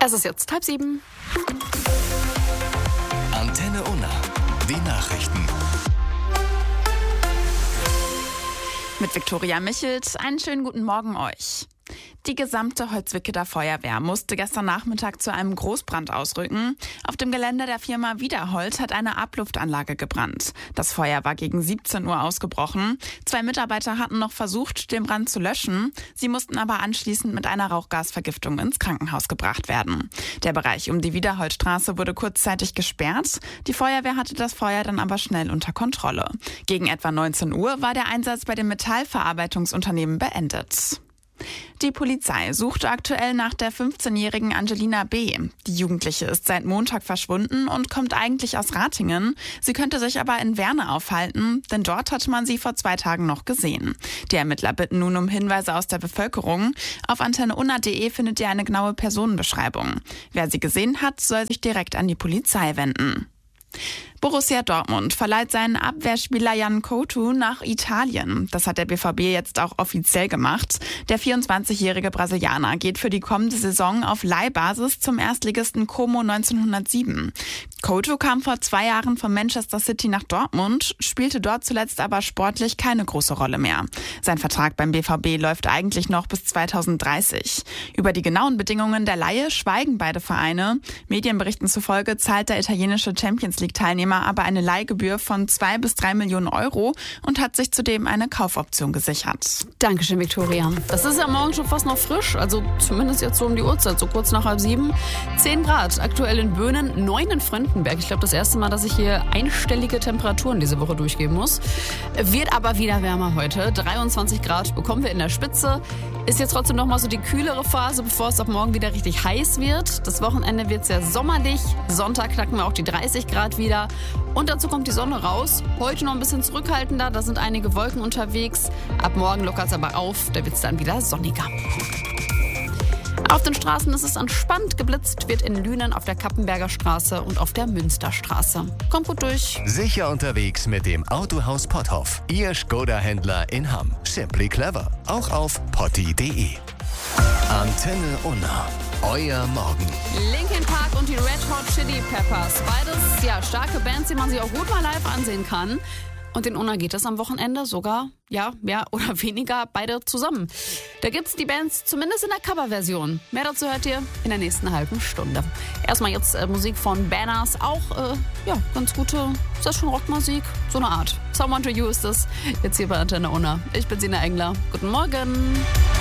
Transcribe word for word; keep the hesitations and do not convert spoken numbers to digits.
Es ist jetzt halb sieben. Antenne Unna, die Nachrichten. Mit Viktoria Michelt, einen schönen guten Morgen euch. Die gesamte Holzwickeler Feuerwehr musste gestern Nachmittag zu einem Großbrand ausrücken. Auf dem Gelände der Firma Wiederhold hat eine Abluftanlage gebrannt. Das Feuer war gegen siebzehn Uhr ausgebrochen. Zwei Mitarbeiter hatten noch versucht, den Brand zu löschen. Sie mussten aber anschließend mit einer Rauchgasvergiftung ins Krankenhaus gebracht werden. Der Bereich um die Wiederholdstraße wurde kurzzeitig gesperrt. Die Feuerwehr hatte das Feuer dann aber schnell unter Kontrolle. Gegen etwa neunzehn Uhr war der Einsatz bei dem Metallverarbeitungsunternehmen beendet. Die Polizei sucht aktuell nach der fünfzehnjährigen Angelina B. Die Jugendliche ist seit Montag verschwunden und kommt eigentlich aus Ratingen. Sie könnte sich aber in Werne aufhalten, denn dort hatte man sie vor zwei Tagen noch gesehen. Die Ermittler bitten nun um Hinweise aus der Bevölkerung. Auf antenne unna punkt de findet ihr eine genaue Personenbeschreibung. Wer sie gesehen hat, soll sich direkt an die Polizei wenden. Borussia Dortmund verleiht seinen Abwehrspieler Yan Couto nach Italien. Das hat der B V B jetzt auch offiziell gemacht. Der vierundzwanzigjährige Brasilianer geht für die kommende Saison auf Leihbasis zum Erstligisten Como neunzehnhundertsieben. Couto kam vor zwei Jahren von Manchester City nach Dortmund, spielte dort zuletzt aber sportlich keine große Rolle mehr. Sein Vertrag beim B V B läuft eigentlich noch bis zweitausenddreißig. Über die genauen Bedingungen der Leihe schweigen beide Vereine. Medienberichten zufolge zahlt der italienische Champions-League-Teilnehmer aber eine Leihgebühr von zwei bis drei Millionen Euro und hat sich zudem eine Kaufoption gesichert. Dankeschön, Viktoria. Das ist ja morgen schon fast noch frisch, also zumindest jetzt so um die Uhrzeit, so kurz nach halb sieben. zehn Grad, aktuell in Böhnen, neun in Fröndenberg. Ich glaube, das erste Mal, dass ich hier einstellige Temperaturen diese Woche durchgeben muss. Wird aber wieder wärmer heute. dreiundzwanzig Grad bekommen wir in der Spitze. Ist jetzt trotzdem noch mal so die kühlere Phase, bevor es ab morgen wieder richtig heiß wird. Das Wochenende wird sehr sommerlich. Sonntag knacken wir auch die dreißig Grad wieder. Und dazu kommt die Sonne raus. Heute noch ein bisschen zurückhaltender, da sind einige Wolken unterwegs. Ab morgen lockert es aber auf, da wird es dann wieder sonniger. Auf den Straßen ist es entspannt. Geblitzt wird in Lünen auf der Kappenberger Straße und auf der Münsterstraße. Kommt gut durch. Sicher unterwegs mit dem Autohaus Potthoff. Ihr Skoda-Händler in Hamm. Simply clever. Auch auf potti punkt de. Antenne Unna. Euer Morgen. Linkin Park und die Red Hot Chili Peppers. Beides, ja, starke Bands, die man sich auch gut mal live ansehen kann. Und in Unna geht es am Wochenende sogar, ja, mehr oder weniger beide zusammen. Da gibt's die Bands zumindest in der Coverversion. Mehr dazu hört ihr in der nächsten halben Stunde. Erstmal jetzt äh, Musik von Banners, auch, äh, ja, ganz gute, ist das schon Rockmusik? So eine Art. Someone to You ist das, jetzt hier bei Antenne Unna. Ich bin Sina Engler. Guten Morgen.